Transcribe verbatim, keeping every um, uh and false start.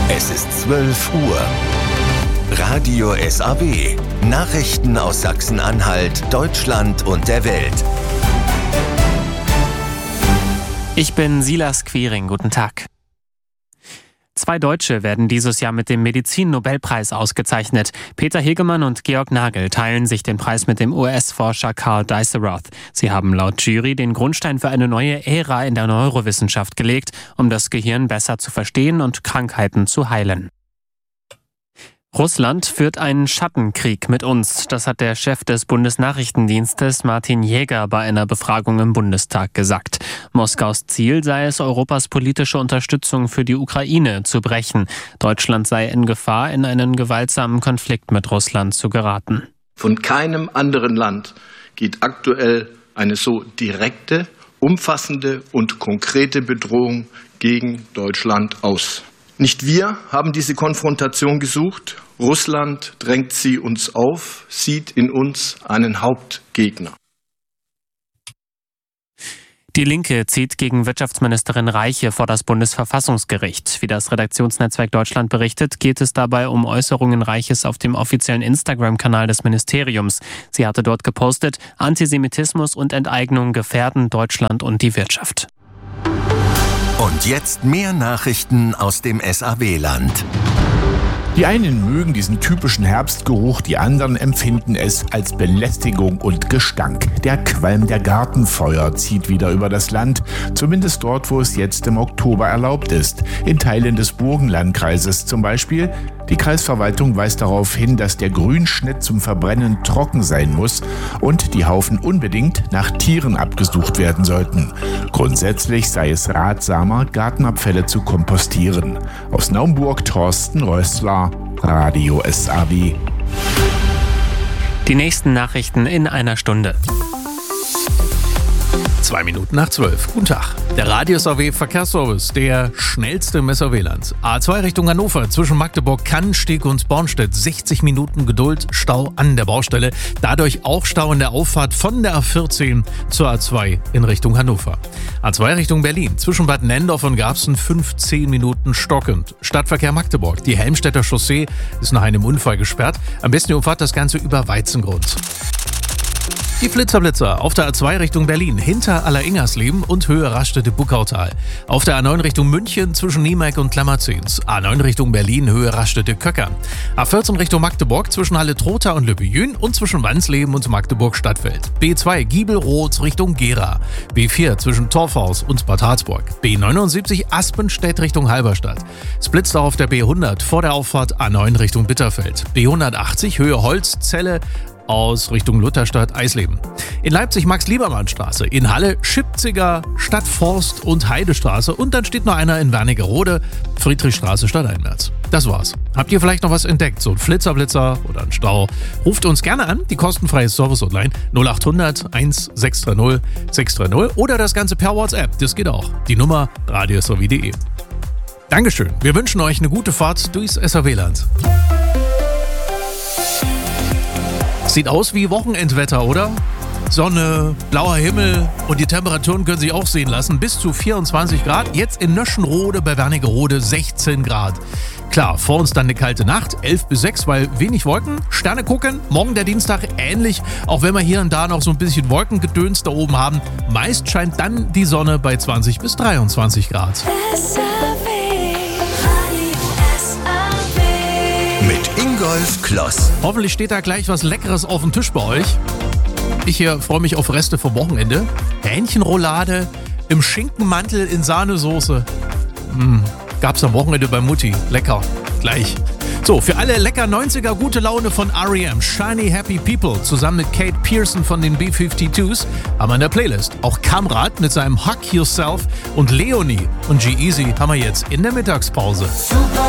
Es ist zwölf Uhr. Radio S A W. Nachrichten aus Sachsen-Anhalt, Deutschland und der Welt. Ich bin Silas Quiring. Guten Tag. Zwei Deutsche werden dieses Jahr mit dem Medizin-Nobelpreis ausgezeichnet. Peter Hegemann und Georg Nagel teilen sich den Preis mit dem U S-Forscher Karl Dijsselroth. Sie haben laut Jury den Grundstein für eine neue Ära in der Neurowissenschaft gelegt, um das Gehirn besser zu verstehen und Krankheiten zu heilen. Russland führt einen Schattenkrieg mit uns. Das hat der Chef des Bundesnachrichtendienstes Martin Jäger bei einer Befragung im Bundestag gesagt. Moskaus Ziel sei es, Europas politische Unterstützung für die Ukraine zu brechen. Deutschland sei in Gefahr, in einen gewaltsamen Konflikt mit Russland zu geraten. Von keinem anderen Land geht aktuell eine so direkte, umfassende und konkrete Bedrohung gegen Deutschland aus. Nicht wir haben diese Konfrontation gesucht. Russland drängt sie uns auf, sieht in uns einen Hauptgegner. Die Linke zieht gegen Wirtschaftsministerin Reiche vor das Bundesverfassungsgericht. Wie das Redaktionsnetzwerk Deutschland berichtet, geht es dabei um Äußerungen Reiches auf dem offiziellen Instagram-Kanal des Ministeriums. Sie hatte dort gepostet, Antisemitismus und Enteignung gefährden Deutschland und die Wirtschaft. Und jetzt mehr Nachrichten aus dem S A W-Land. Die einen mögen diesen typischen Herbstgeruch, die anderen empfinden es als Belästigung und Gestank. Der Qualm der Gartenfeuer zieht wieder über das Land, zumindest dort, wo es jetzt im Oktober erlaubt ist. In Teilen des Burgenlandkreises zum Beispiel. Die Kreisverwaltung weist darauf hin, dass der Grünschnitt zum Verbrennen trocken sein muss und die Haufen unbedingt nach Tieren abgesucht werden sollten. Grundsätzlich sei es ratsamer, Gartenabfälle zu kompostieren. Aus Naumburg Thorsten Rössler, Radio S A W. Die nächsten Nachrichten in einer Stunde. Zwei Minuten nach zwölf. Guten Tag. Der Radio S A W Verkehrsservice, der schnellste im S A W-Land. A zwei Richtung Hannover zwischen Magdeburg, Cannsteg und Bornstedt. sechzig Minuten Geduld, Stau an der Baustelle. Dadurch auch Stau in der Auffahrt von der A vierzehn zur A zwei in Richtung Hannover. A zwei Richtung Berlin zwischen Bad Nendorf und Garbsen fünfzehn Minuten stockend. Stadtverkehr Magdeburg. Die Helmstedter Chaussee ist nach einem Unfall gesperrt. Am besten ihr umfahrt das Ganze über Weizengrund. Die Flitzerblitzer auf der A zwei Richtung Berlin hinter Allersingersleben und Höhe Rastede-Buckautal. Auf der A neun Richtung München zwischen Niemeck und Klammerzins. A neun Richtung Berlin Höhe Rastede-Köckern. A vierzehn Richtung Magdeburg zwischen Halle-Trotha und Lübbejün und zwischen Wansleben und Magdeburg-Stadtfeld. B zwei Giebelroth Richtung Gera. B vier zwischen Torfhaus und Bad Harzburg. B neunundsiebzig Aspenstedt Richtung Halberstadt. Es blitzt auch auf der B hundert vor der Auffahrt A neun Richtung Bitterfeld. B hundertachtzig Höhe Holzzelle aus Richtung Lutherstadt Eisleben. In Leipzig Max-Liebermann-Straße, in Halle Schipziger Stadtforst und Heidestraße und dann steht noch einer in Wernigerode, Friedrichstraße stadteinwärts. Das war's. Habt ihr vielleicht noch was entdeckt? So ein Flitzerblitzer oder ein Stau? Ruft uns gerne an, die kostenfreie Service-Hotline null acht hundert eins sechs drei null sechs drei null oder das Ganze per WhatsApp, das geht auch. Die Nummer radio s a w punkt d e. Dankeschön, wir wünschen euch eine gute Fahrt durchs S A W-Land. Sieht aus wie Wochenendwetter, oder? Sonne, blauer Himmel und die Temperaturen können sich auch sehen lassen. Bis zu vierundzwanzig Grad. Jetzt in Nöschenrode bei Wernigerode sechzehn Grad. Klar, vor uns dann eine kalte Nacht, elf bis sechs, weil wenig Wolken. Sterne gucken, morgen der Dienstag ähnlich, auch wenn wir hier und da noch so ein bisschen Wolkengedöns da oben haben. Meist scheint dann die Sonne bei zwanzig bis dreiundzwanzig Grad. Mit Ingolf Kloss. Hoffentlich steht da gleich was Leckeres auf dem Tisch bei euch. Ich hier freue mich auf Reste vom Wochenende. Hähnchenroulade im Schinkenmantel in Sahnesoße. Mmh, gab's am Wochenende bei Mutti. Lecker. Gleich. So, für alle lecker neunziger gute Laune von R E M, Shiny Happy People, zusammen mit Kate Pearson von den B fünfundfünfzig haben wir in der Playlist. Auch Kamrat mit seinem Hug Yourself und Leonie und G-Eazy haben wir jetzt in der Mittagspause.